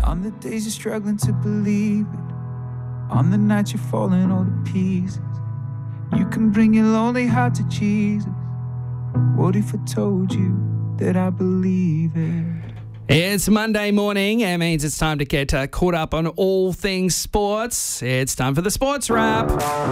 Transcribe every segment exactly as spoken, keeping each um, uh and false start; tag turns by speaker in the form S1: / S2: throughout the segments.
S1: On the days you're struggling to believe it, on the nights you're falling all to pieces, you can bring your lonely heart to Jesus. What if I told you that I believe it?
S2: It's Monday morning. It means it's time to get uh, caught up on all things sports. It's time for the Sports Wrap.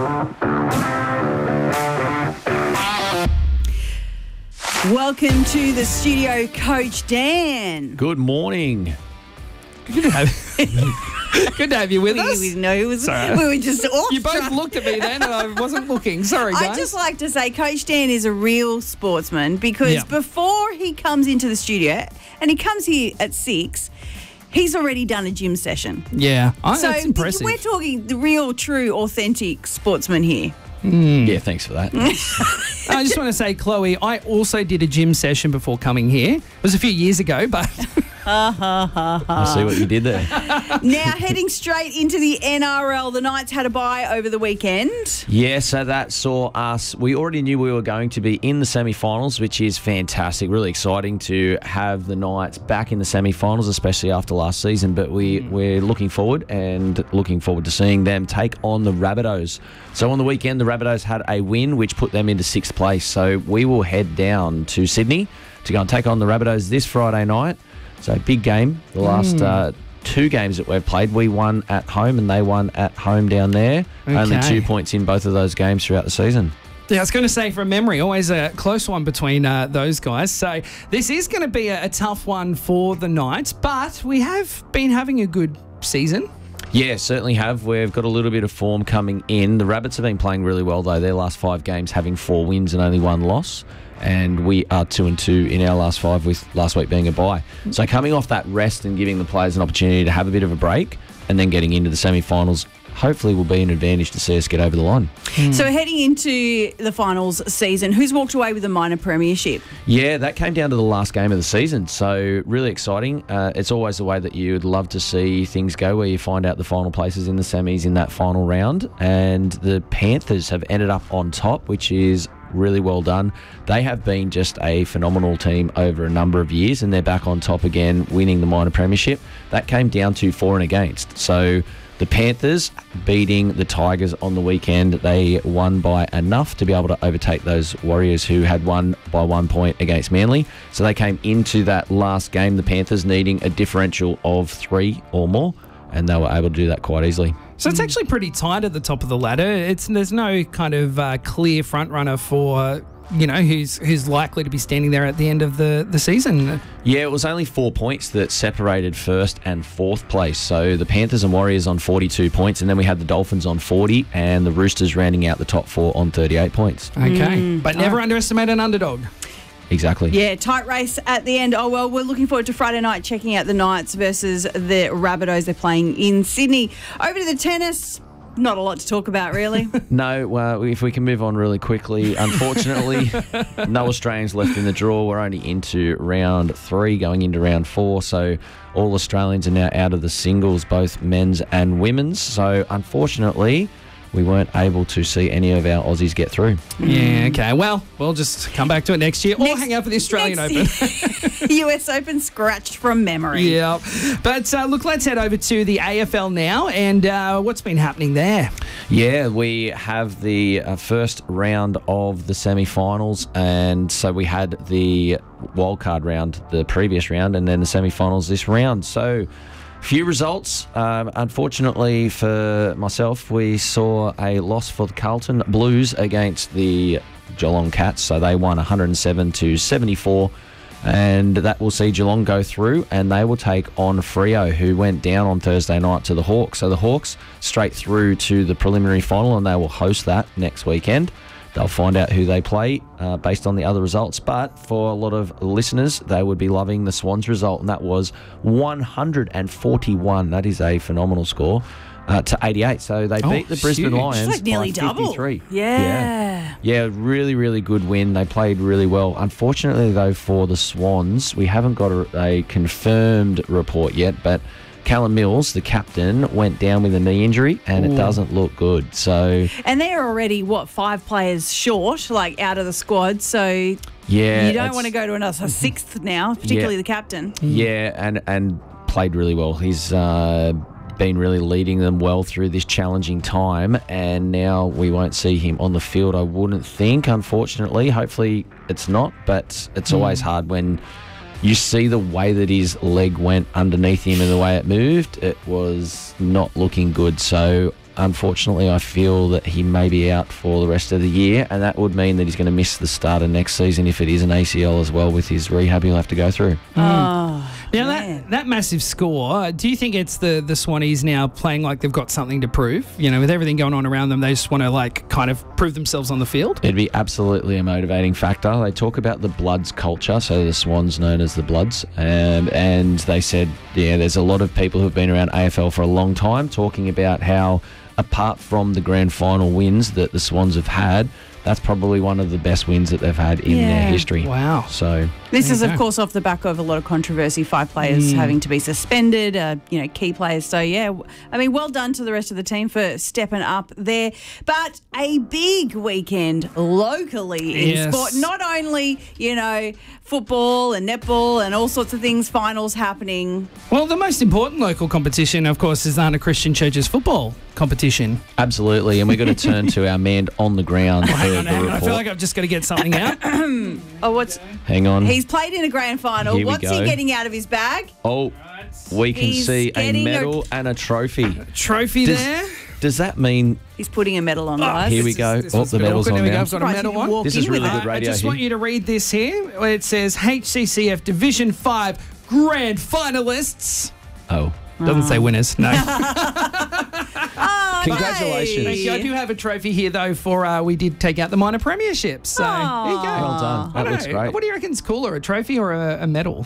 S3: Welcome to the studio, Coach Dan.
S4: Good morning.
S2: Good to have, good to have you with
S3: we,
S2: us.
S3: We, no, it was,
S2: Sorry.
S3: we were just off.
S2: You both looked at me then and I wasn't looking. Sorry, guys.
S3: I just like to say Coach Dan is a real sportsman because
S2: Yeah.
S3: before he comes into the studio, and he comes here at six, he's already done a gym session.
S2: Yeah, oh,
S3: so
S2: that's impressive.
S3: we're talking the real, true, authentic sportsman here.
S4: Yeah, thanks for that.
S2: I just want to say, Chloe, I also did a gym session before coming here. It was a few years ago, but...
S4: I see what you did there.
S3: Now, heading straight into the N R L, the Knights had a bye over the weekend.
S4: Yeah, so that saw us. We already knew we were going to be in the semi-finals, which is fantastic. Really exciting to have the Knights back in the semi-finals, especially after last season. But we, we're looking forward and looking forward to seeing them take on the Rabbitohs. So on the weekend, the Rabbitohs had a win, which put them into sixth place. So we will head down to Sydney to go and take on the Rabbitohs this Friday night. So big game. The last mm. uh, two games that we've played, we won at home and they won at home down there.
S2: Okay.
S4: Only two points in both of those games throughout the season.
S2: Yeah, I was going to say, from memory, always a close one between uh, those guys. So this is going to be a, a tough one for the Knights, but we have been having a good season.
S4: Yeah, certainly have. We've got a little bit of form coming in. The Rabbits have been playing really well, though. Their last five games having four wins and only one loss. And we are two and two in our last five, with last week being a bye. So coming off that rest and giving the players an opportunity to have a bit of a break and then getting into the semi-finals hopefully will be an advantage to see us get over the line.
S3: Mm. So heading into the finals season, who's walked away with a minor premiership?
S4: Yeah, that came down to the last game of the season. So really exciting. Uh, it's always the way that you'd love to see things go, where you find out the final places in the semis in that final round. And the Panthers have ended up on top, which is really well done. They have been just a phenomenal team over a number of years, and they're back on top again, winning the minor premiership. That came down to for and against. So the Panthers beating the Tigers on the weekend, they won by enough to be able to overtake those Warriors who had won by one point against Manly. So they came into that last game, the Panthers, needing a differential of three or more, and they were able to do that quite easily.
S2: So it's actually pretty tight at the top of the ladder. It's there's no kind of uh, clear front runner for, you know, who's who's likely to be standing there at the end of the, the season.
S4: Yeah, it was only four points that separated first and fourth place. So the Panthers and Warriors on forty-two points, and then we had the Dolphins on forty, and the Roosters rounding out the top four on thirty-eight points.
S2: Okay,
S3: Mm.
S2: but never
S3: Oh.
S2: underestimate an underdog.
S4: Exactly.
S3: Yeah, tight race at the end. Oh, well, we're looking forward to Friday night, checking out the Knights versus the Rabbitohs. They're playing in Sydney. Over to the tennis. Not a lot to talk about, really.
S4: No, well, if we can move on really quickly. Unfortunately, no Australians left in the draw. We're only into round three, going into round four. So all Australians are now out of the singles, both men's and women's. So unfortunately, we weren't able to see any of our Aussies get through.
S2: Yeah, okay. Well, we'll just come back to it next year or
S3: Next-
S2: hang out for the Australian
S3: next-
S2: Open.
S3: U S Open scratched from memory.
S2: Yeah. But uh, look, let's head over to the A F L now, and uh, what's been happening there?
S4: Yeah, we have the uh, first round of the semi-finals, and so we had the wildcard round the previous round, and then the semi-finals this round. So few results. Um, unfortunately for myself, we saw a loss for the Carlton Blues against the Geelong Cats. So they won one hundred seven to seventy-four, and that will see Geelong go through, and they will take on Freo, who went down on Thursday night to the Hawks. So the Hawks straight through to the preliminary final, and they will host that next weekend. They'll find out who they play uh, based on the other results. But for a lot of listeners, they would be loving the Swans result, and that was one hundred forty-one. That is a phenomenal score. Uh, to eighty-eight. So they
S2: Oh,
S4: beat the Brisbane
S2: huge.
S4: Lions
S3: It's like nearly
S4: by
S3: double.
S4: fifty-three.
S3: Yeah.
S4: yeah. Yeah, really, really good win. They played really well. Unfortunately, though, for the Swans, we haven't got a, a confirmed report yet, but Callum Mills, the captain, went down with a knee injury, and
S2: Ooh.
S4: it doesn't look good. So
S3: And they're already, what, five players short, like out of the squad. So
S4: yeah,
S3: you don't
S4: it's-
S3: want to go to another sixth now, particularly
S4: Yeah.
S3: the captain.
S4: Yeah, and and played really well. He's uh, been really leading them well through this challenging time, and now we won't see him on the field, I wouldn't think, unfortunately. Hopefully it's not, but it's always hard when you see the way that his leg went underneath him and the way it moved. It was not looking good. So unfortunately, I feel that he may be out for the rest of the year, and that would mean that he's going to miss the start of next season if it is an A C L as well, with his rehab he'll have to go through.
S3: Oh,
S2: Now,
S3: man.
S2: that, that massive score, do you think it's the, the Swannies now playing like they've got something to prove? You know, with everything going on around them, they just want to, like, kind of prove themselves on the field?
S4: It'd be absolutely a motivating factor. They talk about the Bloods culture, so the Swans known as the Bloods, um, and they said, yeah, there's a lot of people who've been around A F L for a long time talking about how, apart from the grand final wins that the Swans have had, that's probably one of the best wins that they've had in
S3: Yeah.
S4: their history.
S2: Wow.
S4: So
S3: This
S2: There
S3: is,
S2: you
S3: of
S2: go.
S3: course, off the back of a lot of controversy, five players having to be suspended, uh, you know, key players. So, yeah, w- I mean, well done to the rest of the team for stepping up there. But a big weekend locally in
S2: Yes.
S3: sport. Not only, you know, football and netball and all sorts of things, finals happening.
S2: Well, the most important local competition, of course, is the Hunter Christian Church's football competition.
S4: absolutely, and we're going to turn to our man on the ground for
S2: Hang on,
S4: the
S2: hang on. I
S4: report.
S2: feel like I've just got to get something out.
S3: Oh, what's
S4: Hang on.
S3: he's played in a grand final.
S4: Here we
S3: What's
S4: go.
S3: he getting out of his bag?
S4: Oh, we can
S3: He's
S4: see a
S3: getting a-
S4: medal and a trophy.
S2: Trophy
S4: Does,
S2: there.
S4: does that mean...
S3: He's putting a medal on, guys.
S4: here we go.
S2: This
S4: Oh,
S2: was
S4: the
S2: a bit
S4: medal's
S2: awkward.
S4: on
S2: There we go.
S4: now.
S2: I've got a
S3: Surprised
S2: medal
S3: you
S2: on.
S3: walked
S4: This is
S3: in with
S4: really
S3: that.
S4: good
S2: I
S4: radio
S2: just
S4: here.
S2: want you to read this here. Where it says H C C F Division five Grand Finalists.
S4: Oh,
S2: Doesn't say winners, no.
S3: Oh,
S4: Congratulations.
S2: Thank you. I do have a trophy here, though, for uh, we did take out the minor premierships. So there you go.
S4: well done.
S2: I
S4: That
S2: don't
S4: looks
S2: know.
S4: great.
S2: What do you reckon's cooler, a trophy or a, a medal?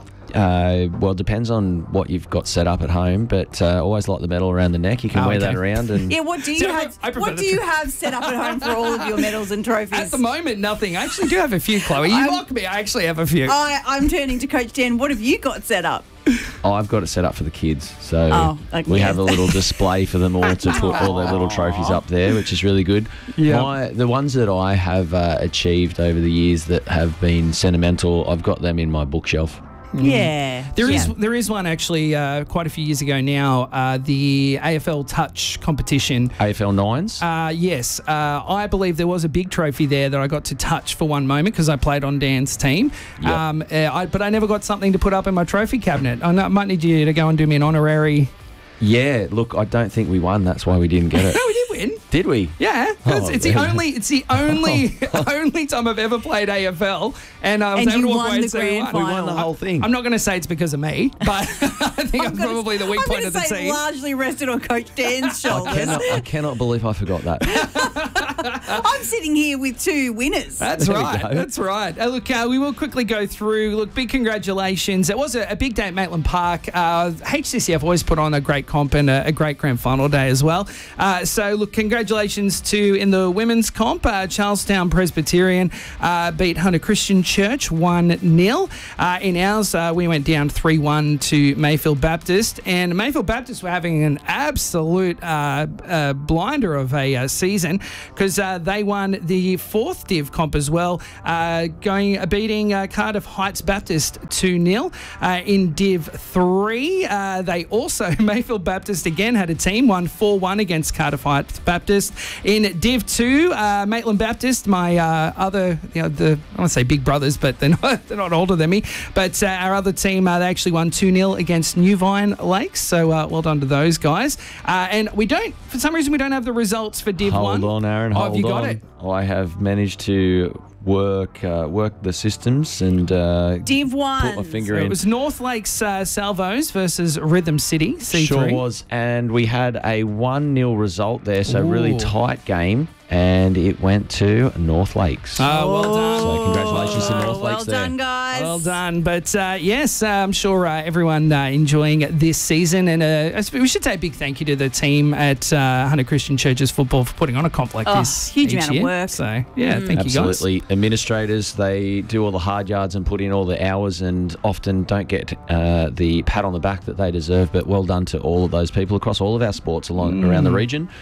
S4: Uh, well, it depends on what you've got set up at home, but uh, always like the medal around the neck. You can
S2: Oh,
S4: wear
S2: okay.
S4: that around. And
S3: Yeah, what do you
S2: So,
S3: have?
S2: I prefer
S3: What
S2: the
S3: do you
S2: tro-
S3: have set up at home for all of your medals and trophies?
S2: At the moment, nothing. I actually do have a few, Chloe. You
S3: I'm-
S2: mock me. I actually have a few.
S3: I, I'm turning to Coach Dan. What have you got set up?
S4: oh, I've got it set up for the kids, so
S3: Oh, okay.
S4: we have a little display for them all to put all their little trophies up there, which is really good.
S2: Yeah.
S4: My, the ones that I have uh, achieved over the years that have been sentimental, I've got them in my bookshelf.
S3: Yeah.
S2: There is
S3: yeah.
S2: there is one actually uh, quite a few years ago now, uh, the A F L Touch competition.
S4: A F L nines.
S2: Uh, yes, uh, I believe there was a big trophy there that I got to touch for one moment because I played on Dan's team.
S4: Yep.
S2: Um, uh, I, but I never got something to put up in my trophy cabinet. I know- might need you to go and do me an honorary.
S4: Yeah, look, I don't think we won. That's why we didn't get it.
S2: No, we did win.
S4: Did we?
S2: Yeah, it's,
S4: Oh,
S2: it's the
S4: man.
S2: only it's the only only time I've ever played A F L, and I was
S3: And
S2: able
S3: you
S2: to walk
S3: won
S2: away and
S3: the
S2: say
S3: grand
S2: we won.
S3: final.
S4: We won the whole thing.
S2: I'm not going to say it's because of me, but I think I'm,
S3: gonna-
S2: probably the weak
S3: I'm
S2: point
S3: gonna
S2: of the
S3: say
S2: team.
S3: largely rested on Coach Dan's
S4: I
S3: shoulders.
S4: cannot, I cannot believe I forgot that.
S3: I'm sitting here with two winners.
S2: That's
S4: There we
S2: right.
S4: go.
S2: That's right. Uh, look, uh, we will quickly go through. Look, big congratulations. It was a, a big day at Maitland Park. Uh, H C C F always put on a great comp and a, a great grand final day as well. Uh, so, look, congratulations to, in the women's comp, uh, Charlestown Presbyterian uh, beat Hunter Christian Church one nil. Uh, in ours, uh, we went down three one to Mayfield Baptist. And Mayfield Baptist were having an absolute uh, uh, blinder of a uh, season because uh, they won the fourth Div comp as well, uh, going uh, beating uh, Cardiff Heights Baptist two nil. Uh, in Div three, uh, they also, Mayfield Baptist again had a team, won four one against Cardiff Heights Baptist. In Div two, uh, Maitland Baptist, my uh, other, you know, the, I want to say big brothers, but they're not, they're not older than me, but uh, our other team, uh, they actually won two nil against New Vine Lakes, so uh, well done to those guys. Uh, and we don't, for some reason, we don't have the results for Div one.
S4: Hold on, Aaron.
S2: Oh,
S4: Hold
S2: have you got
S4: on.
S2: it?
S4: I have managed to work uh, work the systems and uh,
S3: Div one.
S4: put my finger
S2: So
S4: in.
S2: it was North Lakes uh, Salvos versus Rhythm City, C three.
S4: Sure was, and we had a one nil result there, so really
S2: Ooh.
S4: tight game, and it went to North Lakes.
S2: Oh, well done.
S4: So congratulations to North
S3: well
S4: Lakes there.
S3: done, guys.
S2: Well done. But uh, yes, uh, I'm sure uh, everyone uh, enjoying this season. And uh, we should say a big thank you to the team at uh, Hunter Christian Church's football for putting on a comp like
S3: Oh,
S2: this.
S3: huge
S2: each
S3: amount of
S2: year.
S3: work.
S2: So, yeah, thank you guys.
S4: Absolutely. Administrators, they do all the hard yards and put in all the hours and often don't get uh, the pat on the back that they deserve. But well done to all of those people across all of our sports along, around the region.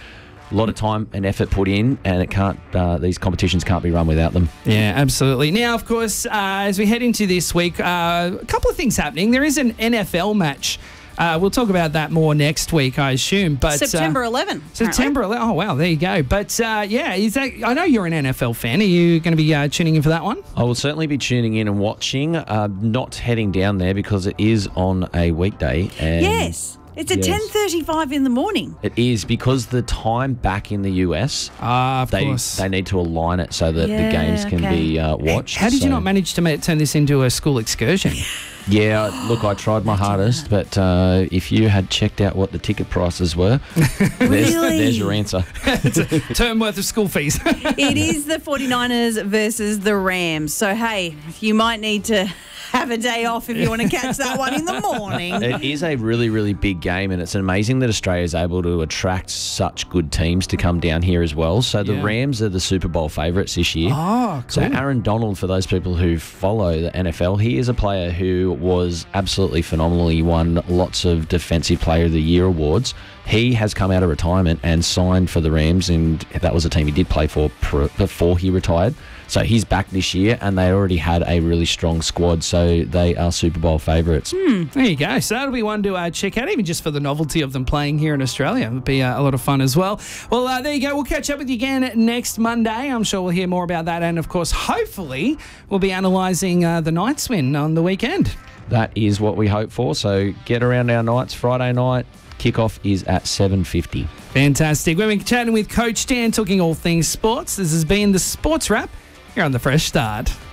S4: a lot of time and effort put in, and it can't. Uh, these competitions can't be run without them.
S2: Yeah, absolutely. Now, of course, uh, as we head into this week, uh, a couple of things happening. There is an N F L match. Uh, we'll talk about that more next week, I assume. But
S3: September
S2: uh,
S3: eleventh.
S2: September eleventh. Oh, wow. There you go. But uh, yeah, is that? I know you're an N F L fan. Are you going to be uh, tuning in for that one?
S4: I will certainly be tuning in and watching. Uh, not heading down there because it is on a weekday. And
S3: Yes. It's at
S4: Yes.
S3: ten thirty-five in the morning.
S4: It is because the time back in the U S,
S2: Ah, of
S4: they
S2: course.
S4: they need to align it so that
S3: Yeah,
S4: the games can
S3: okay.
S4: be uh, watched.
S2: How did you
S4: So-
S2: not manage to make, turn this into a school excursion?
S4: Yeah, look, I tried my hardest, but uh, if you had checked out what the ticket prices were, there's,
S3: Really?
S4: there's your answer.
S2: Term worth of school fees.
S3: It is the forty-niners versus the Rams. So, hey, you might need to have a day off if you want to catch that one in the morning.
S4: It is a really, really big game, and it's amazing that Australia is able to attract such good teams to come down here as well. So the
S2: Yeah.
S4: Rams are the Super Bowl favourites this year.
S2: Oh,
S4: So
S2: cool.
S4: Aaron Donald, for those people who follow the N F L, he is a player who was absolutely phenomenal. He won lots of Defensive Player of the Year awards. He has come out of retirement and signed for the Rams, and that was a team he did play for pr- before he retired. So he's back this year, and they already had a really strong squad, so they are Super Bowl favourites.
S2: There you go. So that'll be one to uh, check out, even just for the novelty of them playing here in Australia. It would be uh, a lot of fun as well. Well, uh, there you go. We'll catch up with you again next Monday. I'm sure we'll hear more about that. And, of course, hopefully we'll be analysing uh, the Knights win on the weekend.
S4: That is what we hope for. So get around our nights. Friday night, kickoff is at seven fifty.
S2: Fantastic. We've been chatting with Coach Dan, talking all things sports. This has been the Sports Wrap here on The Fresh Start.